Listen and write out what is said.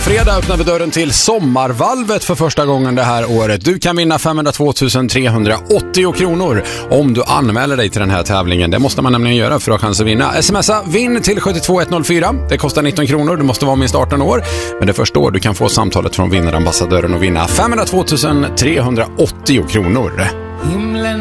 fredag öppnar vi dörren till sommarvalvet för första gången det här året. Du kan vinna 502 380 kronor om du anmäler dig till den här tävlingen. Det måste man nämligen göra för att ha chans att vinna. Smsa vinn till 72104. Det kostar 19 kronor. Du måste vara minst 18 år. Men det är först då du kan få samtalet från vinnarambassadören och vinna 502 380 kronor.